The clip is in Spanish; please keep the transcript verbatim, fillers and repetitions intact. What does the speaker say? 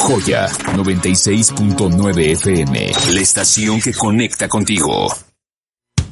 Joya noventa y seis punto nueve F M, la estación que conecta contigo.